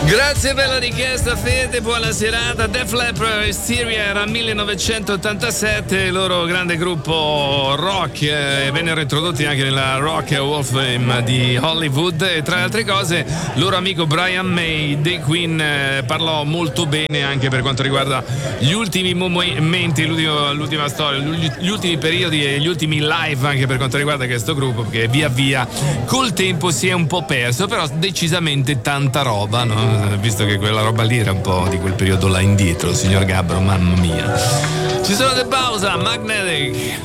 Grazie per la richiesta, Fede, buona serata. Def Leppard, Syria era 1987, il loro grande gruppo rock, vennero introdotti anche nella Rock Hall of Fame di Hollywood e tra le altre cose il loro amico Brian May dei Queen parlò molto bene anche per quanto riguarda gli ultimi momenti, l'ultima storia, gli ultimi periodi e gli ultimi live anche per quanto riguarda questo gruppo, che via via col tempo si è un po' perso, però decisamente tanta roba, no? Visto che quella roba lì era un po' di quel periodo là indietro, signor Gabbro, mamma mia. Ci sono The Bausa, Magnetic.